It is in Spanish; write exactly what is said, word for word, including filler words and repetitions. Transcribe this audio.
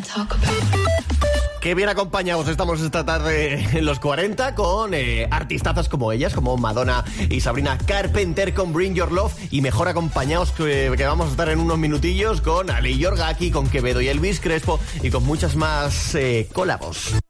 Qué bien acompañados estamos esta tarde en los cuarenta con eh, artistazas como ellas, como Madonna y Sabrina Carpenter con Bring Your Love, y mejor acompañados que, que vamos a estar en unos minutillos con Ali Yorgaki, con Quevedo y Elvis Crespo y con muchas más eh, colabos.